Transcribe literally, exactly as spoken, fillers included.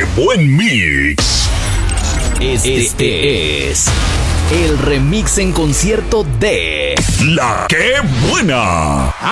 buen mix! Este, este es el remix en concierto de La Qué Buena.